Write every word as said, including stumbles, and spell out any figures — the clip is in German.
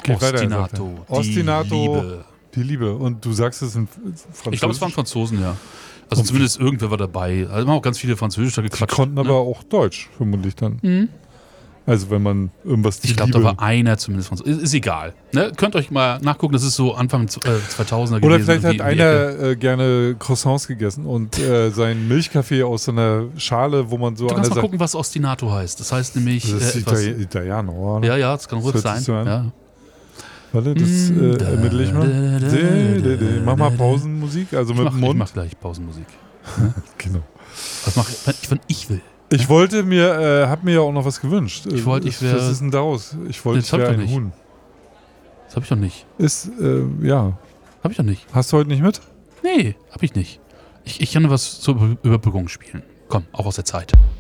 geht weiter. Ostinato. sagt er. Ostinato. Die Liebe. Die Liebe. Und du sagst es in Französisch? Ich glaube, es waren Franzosen, ja. Also Und zumindest irgendwer war dabei. Also haben auch ganz viele Französisch da Die gequatscht. konnten ne? aber auch Deutsch, vermutlich dann. Mhm. Also wenn man irgendwas die Ich glaube, Liebe... da war einer zumindest Französisch. Ist, ist egal. Ne? Könnt euch mal nachgucken, das ist so Anfang äh, zweitausender Oder gewesen. vielleicht hat irgendwie in die Ecke. einer äh, gerne Croissants gegessen und äh, seinen Milchkaffee aus so einer Schale, wo man so Du alle kannst mal sagt, gucken, was Ostinato heißt. Das heißt nämlich... das ist äh, etwas, Itali Italiano, oder? ja, ja, das kann ruhig Das hört sein. sich so an. Ja. Warte, das Mm, äh, ermittle ich mal. da, da, De, de, de. da, Mach mal da, da. Pausenmusik, also Ich mit mach, dem ich Mund. mach gleich Pausenmusik. Genau. Was mach ich, ich, wenn ich will. Ich wollte mir, äh, hab mir ja auch noch was gewünscht. Ich wollte, ich wär- Was ist denn daraus? Ich wollte, Das ich hab wäre ich ein doch nicht. Huhn. Das hab ich doch nicht. Ist, äh, ja. Hab ich doch nicht. Hast du heute nicht mit? Nee, hab ich nicht. Ich, ich kann was zur Über- Überbrückung spielen. Komm, auch aus der Zeit.